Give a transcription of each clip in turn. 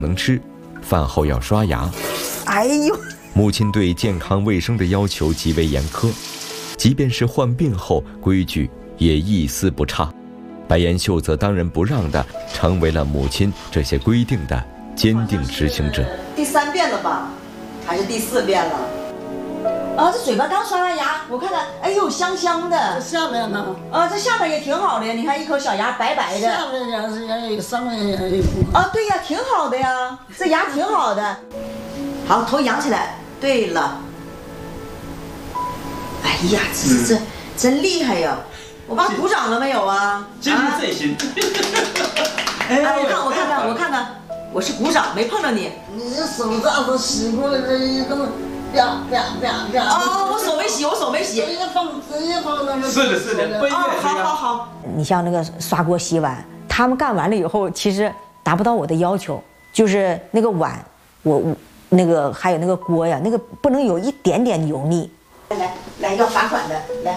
能吃，饭后要刷牙。 哎呦， 母亲对健康卫生的要求极为严苛，即便是患病后，规矩也一丝不差。白延秀则当仁不让地成为了母亲这些规定的坚定执行者。 第3遍了吧，还是第4遍了？啊，这嘴巴刚刷完牙，我看看，哎呦，香香的。 下面呢？ 啊，这下面也挺好的呀，你看一口小牙白白的。 下面也有，上面也有。 啊，对呀，挺好的呀，这牙挺好的。好，头扬起来。对了。哎呀，这真厉害呀！我爸鼓掌了没有啊？ 真是真心。 哎，我看看，我是鼓掌，没碰着你。 你这手杖都洗过了，这一个。 哦，我手没洗。 直接放那个。 是的，不应该这样。 好。你像那个刷锅洗碗，他们干完了以后，其实达不到我的要求，就是那个碗，我那个还有那个锅呀，那个不能有一点点油腻。来，要罚款的，来。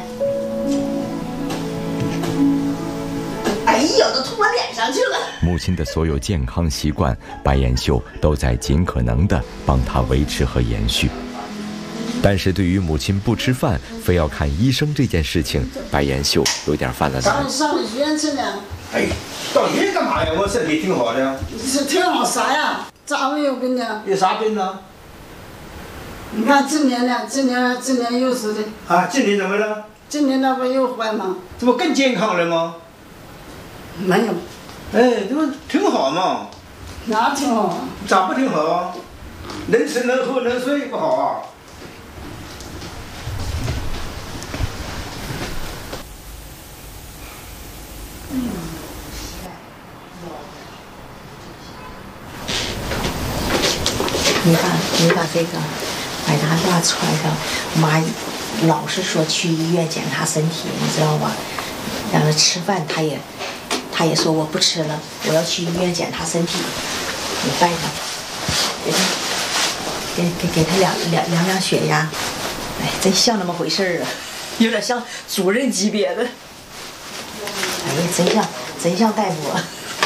哎呀，都吐我脸上去了。 母亲的所有健康习惯，白延秀都在尽可能地帮她维持和延续。但是对于母亲不吃饭非要看医生这件事情，白延秀有点犯了难。 上医院去呢。 哎，到医院干嘛呀？我身体挺好的。 是挺好啥呀？咋没有病呢？ 有啥病呢？ 你看今年又是的。 啊，今年怎么了？ 今年那不又坏吗？ 这不更健康了吗？ 没有。 哎，这不挺好嘛？ 哪挺好啊？ 咋不挺好啊？能吃能喝能睡不好啊？ 你把这个把他挂出来的，妈老是说去医院检查身体，你知道吧？让他吃饭，他也说我不吃了，我要去医院检查身体。你带他，给他量血压。哎，真像那么回事儿啊，有点像主任级别的。哎呀，真像大夫。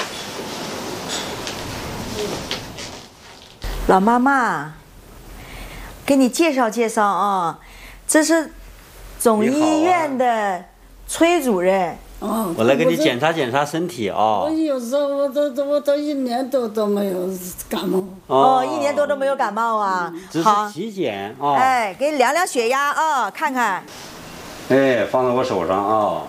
老妈妈，给你介绍介绍啊，这是总医院的崔主任。 哦， 我来给你检查检查身体啊。 我有时候我都1年都没有感冒。 哦，1年多都没有感冒啊。 只是体检啊。 哎，给你量血压啊，看看。 哎，放在我手上啊。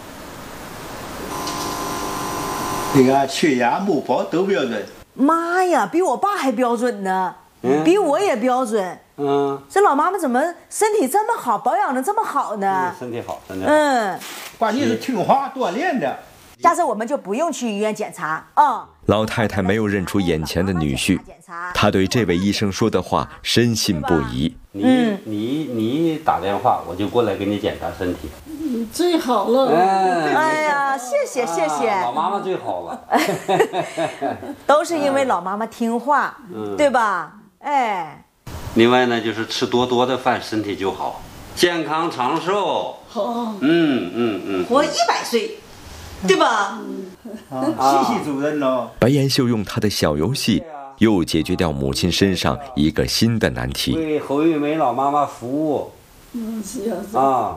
你看血压、脉搏都标准。 妈呀，比我爸还标准呢，比我也标准。这老妈妈怎么身体这么好，保养的这么好呢？ 身体好，真的。 关键是听话锻炼的。 下次我们就不用去医院检查啊。 老太太没有认出眼前的女婿，她对这位医生说的话深信不疑。 你打电话，我就过来给你检查身体。 最好了。 哎呀，谢谢。 老妈妈最好了。 都是因为老妈妈听话，对吧？哎。 另外呢，就是吃多的饭，身体就好，健康长寿。 好。 活100岁，对吧？ 谢谢主任喽。 白延秀用他的小游戏，又解决掉母亲身上一个新的难题。 为侯玉梅老妈妈服务。啊。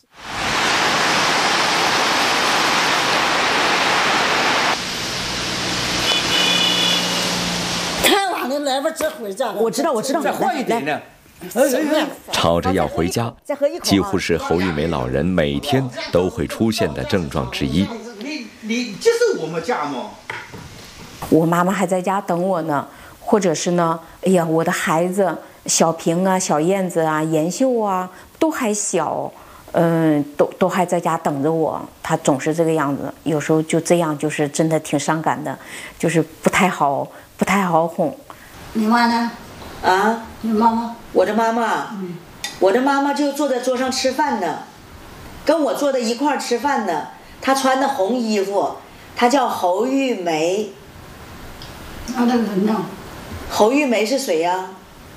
太晚了，来吧，这回家了。 我知道。 再换一点呢。 吵着要回家，几乎是侯玉梅老人每天都会出现的症状之一。 你接受我们家吗？ 我妈妈还在家等我呢，或者是呢，哎呀，我的孩子小平啊、小燕子啊、延秀啊都还小，都还在家等着我。她总是这个样子，有时候就这样，就是真的挺伤感的，就是不太好哄。 你妈呢？ 啊？ 你妈妈？ 我的妈妈，我的妈妈就坐在桌上吃饭呢，跟我坐在一块儿吃饭呢。她穿的红衣服，她叫侯玉梅。 那个人呢？ 侯玉梅是谁呀？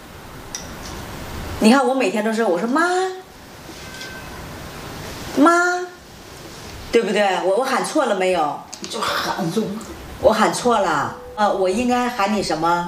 你看我每天都说，我说妈，对不对？我喊错了没有？ 就喊住。 我喊错了。我应该喊你什么？